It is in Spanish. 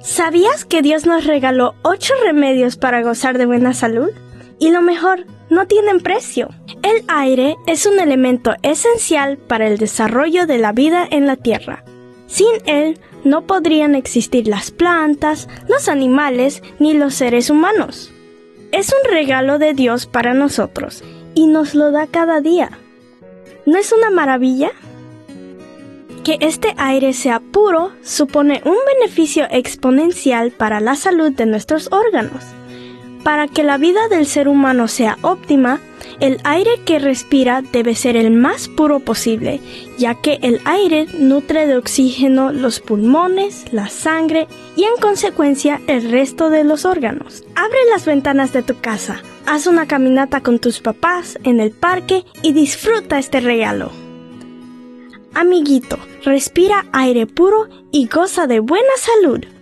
¿Sabías que Dios nos regaló 8 remedios para gozar de buena salud? Y lo mejor, no tienen precio. El aire es un elemento esencial para el desarrollo de la vida en la tierra. Sin él, no podrían existir las plantas, los animales, ni los seres humanos. Es un regalo de Dios para nosotros, y nos lo da cada día. ¿No es una maravilla? Que este aire sea puro supone un beneficio exponencial para la salud de nuestros órganos. Para que la vida del ser humano sea óptima, el aire que respira debe ser el más puro posible, ya que el aire nutre de oxígeno los pulmones, la sangre y en consecuencia el resto de los órganos. Abre las ventanas de tu casa, haz una caminata con tus papás en el parque y disfruta este regalo. Amiguito, respira aire puro y goza de buena salud.